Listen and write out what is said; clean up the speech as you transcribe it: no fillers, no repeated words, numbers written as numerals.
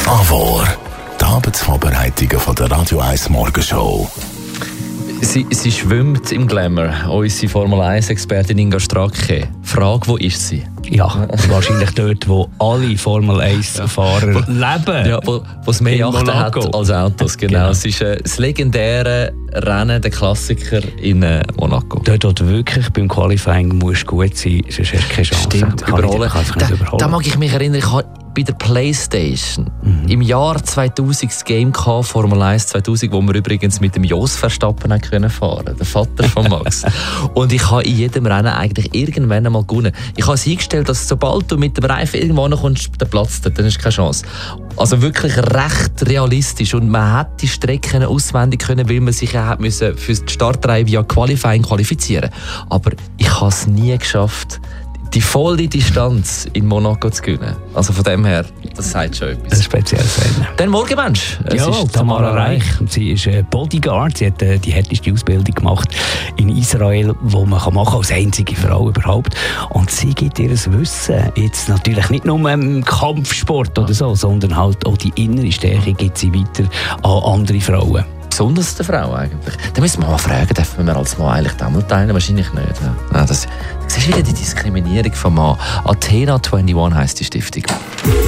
AWOR, die Arbeitsvorbereitungen von der Radio 1 Morgenshow. Sie schwimmt im Glamour, unsere Formel-1-Expertin Inga Stracke. Frage, wo ist sie? Ja, wahrscheinlich dort, wo alle Formel-1-Fahrer leben. Ja, wo es mehr Yachten hat als Autos. Genau. Es ist das legendäre Rennen, der Klassiker in Monaco. Dort, wo du wirklich beim Qualifying musst gut sein, sonst hast du keine Chance. Stimmt, überholen. Da mag ich mich erinnern, ich habe bei der Playstation im Jahr 2000 das Game gehabt, Formel 1 2000, wo wir übrigens mit dem Jos Verstappen können fahren, der Vater von Max. Und ich habe in jedem Rennen eigentlich irgendwann einmal gewonnen. Ich habe es eingestellt, dass sobald du mit dem Reifen irgendwo kommst, der Platz dort, dann hast du keine Chance. Also wirklich recht realistisch. Und man hat die Strecken auswendig können, weil man sich ja für die Startreihe via Qualifying qualifizieren. Aber ich habe es nie geschafft, die volle Distanz in Monaco zu gewinnen. Also von dem her, das sagt schon etwas. Ein spezielles Rennen. Dann Morgenmensch. Ja, Tamara Reich. Sie ist Bodyguard. Sie hat die härteste Ausbildung gemacht in Israel, die man machen kann, als einzige Frau überhaupt. Und sie gibt ihr Wissen jetzt natürlich nicht nur im Kampfsport oder so, sondern halt auch die innere Stärke gibt sie weiter an andere Frauen. Besonders der Frau eigentlich. Da müssen wir mal fragen, dürfen wir als Mann eigentlich damals teilen? Wahrscheinlich nicht. Ja. Das ist wieder die Diskriminierung vom Mann. Athena 21 heisst die Stiftung.